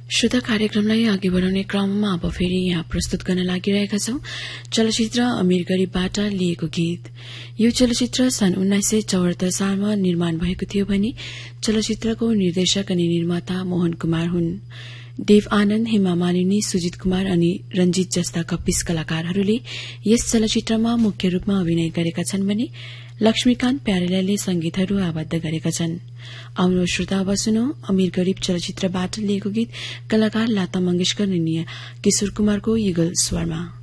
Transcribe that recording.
श्रोता कार्यक्रमलाई अघि बढ़ाउने क्रममा अब फेरि यहाँ प्रस्तुत गर्न लागिरहेका छौं चलचित्र अमीर गरीबबाट लिएको गीत। यो चलचित्र सन् 1974 सालमा निर्माण भएको थियो भने चलचित्रको निर्देशक अनि निर्माता मोहन कुमार हुन्। देव आनन्द, हेमा मालिनी, सुजित कुमार अनि रंजीत जस्ता कपिस कलाकारहरूले यस चलचित्रमा मुख्य रूपमा अभिनय गरेका छन् भने लक्ष्मीकान्त प्यारेलालले संगीतहरू आबद्ध गरेका छन्। आउनु श्रोता अब सुनौ अमीर गरीब चलचित्रबाट लिएको गीत कलाकार लता मंगेशकर अनि किशोर कुमारको युगल स्वरमा।